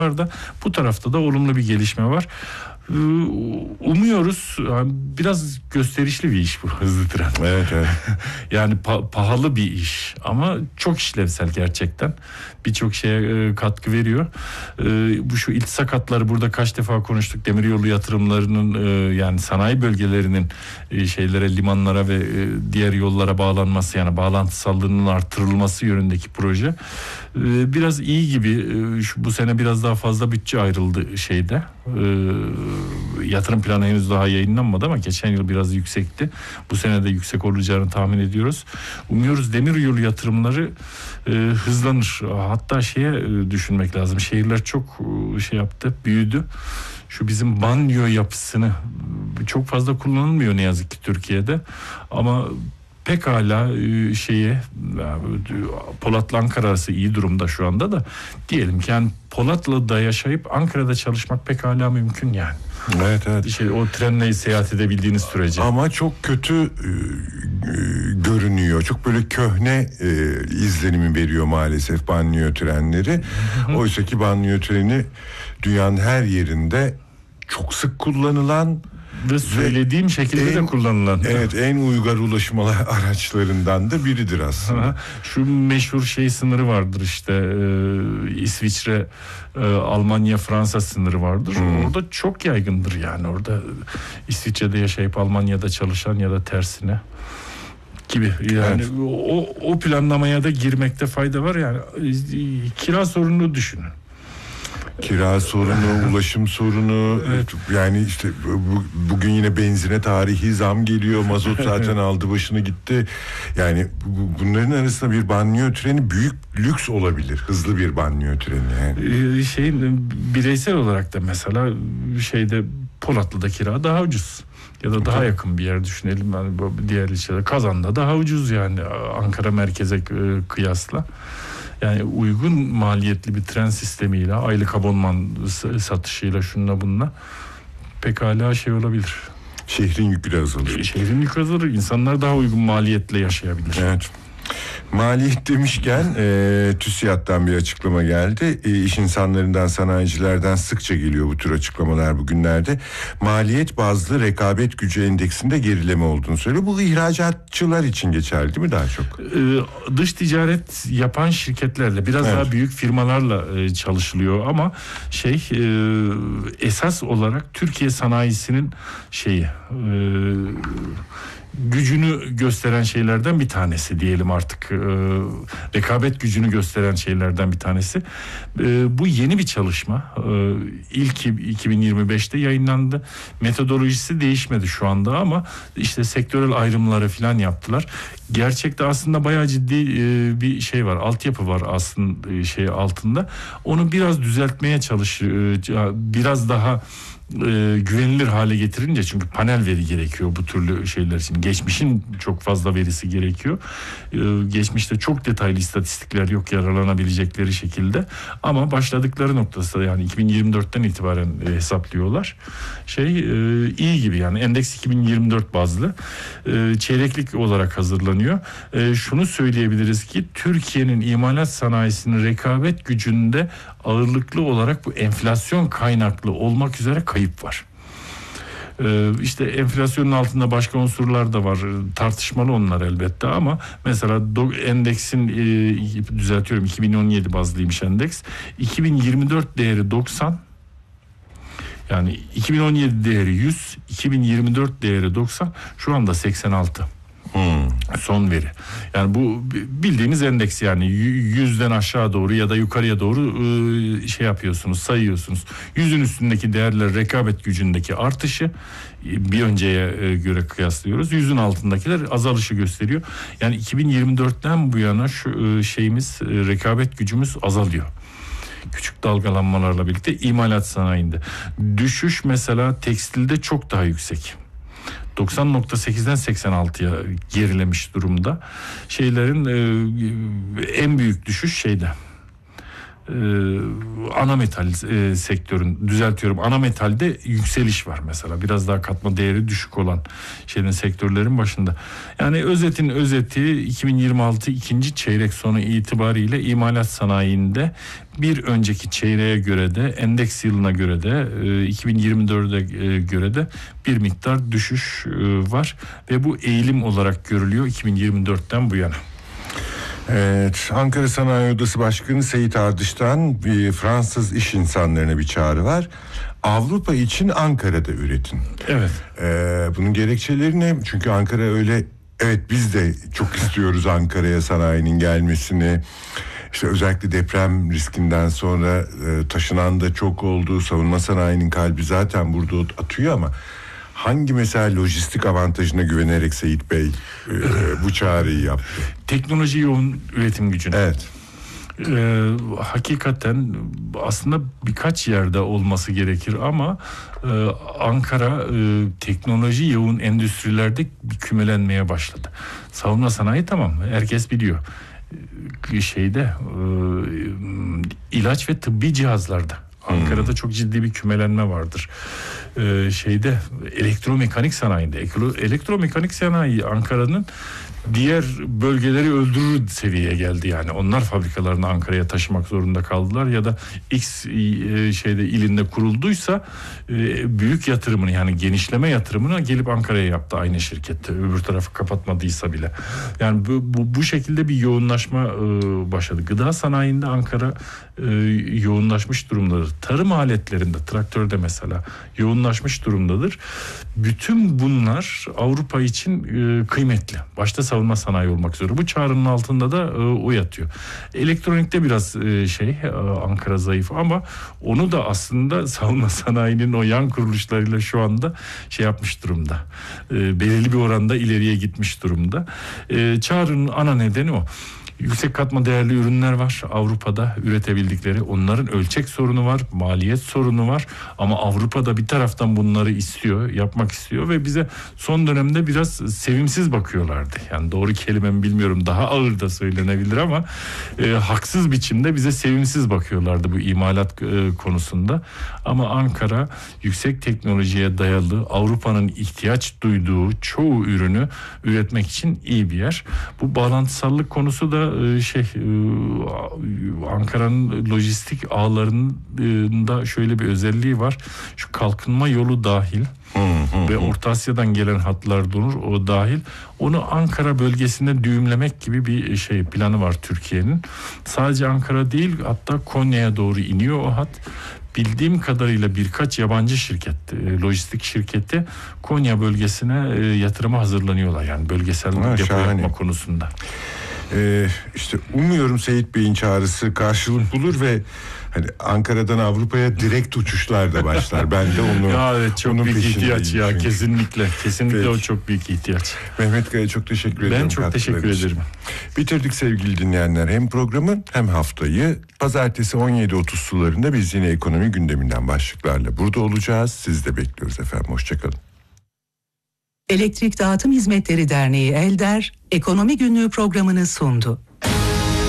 da bu tarafta da olumlu bir gelişme var. Umuyoruz, yani biraz gösterişli bir iş bu hızlı tren. Evet. Yani pahalı bir iş ama çok işlevsel gerçekten. Birçok şeye katkı veriyor. Bu şu iltisak hatları burada kaç defa konuştuk. Demiryolu yatırımlarının yani sanayi bölgelerinin şeylere, limanlara ve diğer yollara bağlanması, yani bağlantısallığının artırılması yönündeki proje biraz iyi gibi. Bu sene biraz daha fazla bütçe ayrıldı şeyde. Yatırım planı henüz daha yayınlanmadı ama geçen yıl biraz yüksekti. Bu sene de yüksek olacağını tahmin ediyoruz. Umuyoruz demiryolu yatırımları hızlanır. Hatta düşünmek lazım. Şehirler çok yaptı, büyüdü. Şu bizim banliyö yapısını çok fazla kullanılmıyor ne yazık ki Türkiye'de. Ama pekala Polatlı Ankara arası iyi durumda şu anda da, diyelim ki yani Polatlı'da yaşayıp Ankara'da çalışmak pekala mümkün yani. Evet. O trenle seyahat edebildiğiniz sürece. Ama çok kötü görünüyor. Çok böyle köhne izlenimi veriyor maalesef banliyö trenleri. Oysa ki banliyö treni dünyanın her yerinde çok sık kullanılan ve söylediğim şekilde de kullanılan. Evet, en uygar ulaşım araçlarından da biridir aslında. Şu meşhur sınırı vardır işte, İsviçre, Almanya, Fransa sınırı vardır. Orada çok yaygındır yani, orada İsviçre'de yaşayıp Almanya'da çalışan ya da tersine gibi. Yani o planlamaya da girmekte fayda var yani. Kira sorununu düşünün. Kira sorunu, ulaşım sorunu, yani işte bugün yine benzine tarihi zam geliyor, mazot zaten aldı başını gitti. Yani bunların arasında bir banliyö treni büyük lüks olabilir, hızlı bir banliyö treni yani. Bireysel olarak da mesela Polatlı'da kira daha ucuz. Ya da daha yakın bir yer düşünelim. Yani diğer ilçede Kazan'da daha ucuz yani Ankara merkeze kıyasla. Yani uygun maliyetli bir tren sistemiyle, aylık abonman satışıyla, şununla bununla pekala olabilir. Şehrin yükü de azalır. Şehrin yükü azalır. İnsanlar daha uygun maliyetle yaşayabilir. Evet. Maliyet demişken TÜSİAD'dan bir açıklama geldi. İş insanlarından, sanayicilerden sıkça geliyor bu tür açıklamalar bugünlerde. Maliyet bazlı rekabet gücü endeksinde gerileme olduğunu söylüyor. Bu ihracatçılar için geçerli değil mi daha çok? Dış ticaret yapan şirketlerle, biraz daha büyük firmalarla çalışılıyor ama esas olarak Türkiye sanayisinin gücünü gösteren şeylerden bir tanesi diyelim artık. Rekabet gücünü gösteren şeylerden bir tanesi. Bu yeni bir çalışma. İlk 2025'te yayınlandı. Metodolojisi değişmedi şu anda ama işte sektörel ayrımları falan yaptılar. Gerçekte aslında bayağı ciddi bir var. Altyapı var aslında altında. Onu biraz düzeltmeye çalışıyor. Biraz daha güvenilir hale getirince, çünkü panel veri gerekiyor bu türlü şeyler için. Geçmişin çok fazla verisi gerekiyor. Geçmişte çok detaylı istatistikler yok yararlanabilecekleri şekilde. Ama başladıkları noktasında yani 2024'ten itibaren hesaplıyorlar. İyi gibi yani, endeks 2024 bazlı. Çeyreklik olarak hazırlanıyor. Şunu söyleyebiliriz ki Türkiye'nin imalat sanayisinin rekabet gücünde ağırlıklı olarak bu enflasyon kaynaklı olmak üzere kayıp var. İşte enflasyonun altında başka unsurlar da var. Tartışmalı onlar elbette ama mesela endeksin, düzeltiyorum, 2017 bazlıymış endeks. 2024 değeri 90. Yani 2017 değeri 100, 2024 değeri 90, şu anda 86. Son veri. Yani bu bildiğiniz endeks, yani 100'den aşağı doğru ya da yukarıya doğru yapıyorsunuz, sayıyorsunuz. 100'ün üstündeki değerler rekabet gücündeki artışı, bir önceye göre kıyaslıyoruz. 100'ün altındakiler azalışı gösteriyor. Yani 2024'ten bu yana rekabet gücümüz azalıyor. Küçük dalgalanmalarla birlikte imalat sanayinde. Düşüş mesela tekstilde çok daha yüksek. 90.8'den 86'ya gerilemiş durumda. En büyük düşüş ana metal sektörün, düzeltiyorum, ana metalde yükseliş var mesela, biraz daha katma değeri düşük olan sektörlerin başında. Yani özetin özeti 2026 ikinci çeyrek sonu itibariyle imalat sanayinde bir önceki çeyreğe göre de, endeks yılına göre de, 2024'e göre de bir miktar düşüş var ve bu eğilim olarak görülüyor 2024'ten bu yana. Evet, Ankara Sanayi Odası Başkanı Seyit Ardış'tan Fransız iş insanlarına bir çağrı var. Avrupa için Ankara'da üretin. Evet. Bunun gerekçeleri ne? Çünkü Ankara öyle, evet biz de çok istiyoruz Ankara'ya sanayinin gelmesini. İşte özellikle deprem riskinden sonra taşınan da çok oldu. Savunma sanayinin kalbi zaten burada atıyor ama hangi mesela lojistik avantajına güvenerek Seyit Bey bu çağrıyı yaptı? Teknoloji yoğun üretim gücüne. Evet. Hakikaten aslında birkaç yerde olması gerekir ama Ankara teknoloji yoğun endüstrilerde kümelenmeye başladı. Savunma sanayi tamam, herkes biliyor. İlaç ve tıbbi cihazlarda Ankara'da çok ciddi bir kümelenme vardır. Elektromekanik sanayinde, elektromekanik sanayi Ankara'nın diğer bölgeleri öldürür seviyeye geldi yani. Onlar fabrikalarını Ankara'ya taşımak zorunda kaldılar ya da X ilinde kurulduysa büyük yatırımını, yani genişleme yatırımını gelip Ankara'ya yaptı aynı şirkette. Öbür tarafı kapatmadıysa bile. Yani bu şekilde bir yoğunlaşma başladı. Gıda sanayinde Ankara yoğunlaşmış durumdadır. Tarım aletlerinde, traktörde mesela yoğunlaşmış durumdadır. Bütün bunlar Avrupa için kıymetli. Başta savunma sanayi olmak üzere. Bu çağrının altında da o yatıyor. Elektronikte biraz Ankara zayıf ama onu da aslında savunma sanayinin o yan kuruluşlarıyla şu anda yapmış durumda. Belirli bir oranda ileriye gitmiş durumda. Çağrının ana nedeni o. Yüksek katma değerli ürünler var Avrupa'da üretebildikleri. Onların ölçek sorunu var, maliyet sorunu var. Ama Avrupa'da bir taraftan bunları istiyor, yapmak istiyor ve bize son dönemde biraz sevimsiz bakıyorlardı. Yani doğru kelimemi bilmiyorum, daha ağır da söylenebilir ama haksız biçimde bize sevimsiz bakıyorlardı bu imalat konusunda. Ama Ankara yüksek teknolojiye dayalı, Avrupa'nın ihtiyaç duyduğu çoğu ürünü üretmek için iyi bir yer. Bu bağlantısallık konusu da Ankara'nın lojistik ağlarında şöyle bir özelliği var. Şu kalkınma yolu dahil ve Orta Asya'dan gelen hatlar durur, o dahil. Onu Ankara bölgesinde düğümlemek gibi bir planı var Türkiye'nin. Sadece Ankara değil, hatta Konya'ya doğru iniyor o hat. Bildiğim kadarıyla birkaç yabancı şirket, lojistik şirketi Konya bölgesine yatırıma hazırlanıyorlar. Yani bölgesel depo yapma konusunda. İşte umuyorum Seyit Bey'in çağrısı karşılık bulur ve hani Ankara'dan Avrupa'ya direkt uçuşlar da başlar. Ben de onu ya evet, çok büyük ihtiyaç ya, çünkü. Kesinlikle Peki. O çok büyük ihtiyaç. Mehmet Kaya, çok teşekkür ederim. Ben çok teşekkür ederim. Bitirdik sevgili dinleyenler. Hem programı hem haftayı. Pazartesi 17.30 sularında biz yine ekonomi gündeminden başlıklarla burada olacağız. Sizi de bekliyoruz efendim. Hoşçakalın. Elektrik Dağıtım Hizmetleri Derneği ELDER, Ekonomi Günlüğü programını sundu.